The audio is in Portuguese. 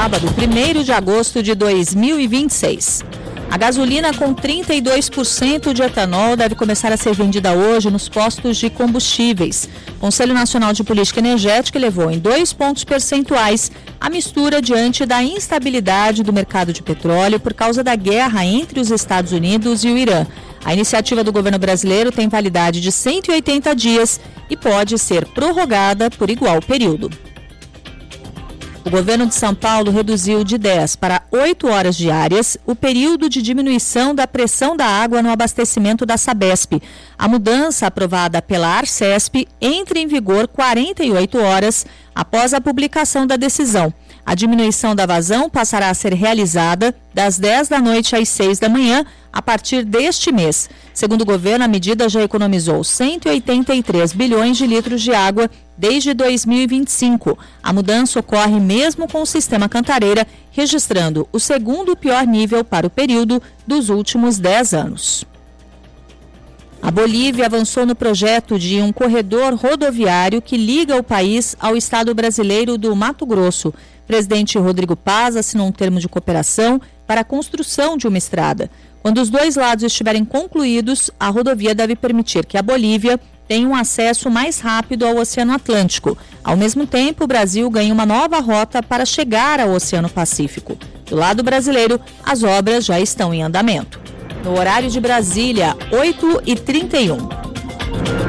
sábado, 1º de agosto de 2026. A gasolina com 32% de etanol deve começar a ser vendida hoje nos postos de combustíveis. O Conselho Nacional de Política Energética elevou em 2 pontos percentuais a mistura diante da instabilidade do mercado de petróleo por causa da guerra entre os Estados Unidos e o Irã. A iniciativa do governo brasileiro tem validade de 180 dias e pode ser prorrogada por igual período. O governo de São Paulo reduziu de 10 para 8 horas diárias o período de diminuição da pressão da água no abastecimento da Sabesp. A mudança, aprovada pela Arcesp, entra em vigor 48 horas após a publicação da decisão. A diminuição da vazão passará a ser realizada das 10 da noite às 6 da manhã, a partir deste mês. Segundo o governo, a medida já economizou 183 bilhões de litros de água desde 2025. A mudança ocorre mesmo com o sistema Cantareira, registrando o segundo pior nível para o período dos últimos 10 anos. A Bolívia avançou no projeto de um corredor rodoviário que liga o país ao estado brasileiro do Mato Grosso. O presidente Rodrigo Paz assinou um termo de cooperação para a construção de uma estrada. Quando os dois lados estiverem concluídos, a rodovia deve permitir que a Bolívia tenha um acesso mais rápido ao Oceano Atlântico. Ao mesmo tempo, o Brasil ganha uma nova rota para chegar ao Oceano Pacífico. Do lado brasileiro, as obras já estão em andamento. No horário de Brasília, 8h31.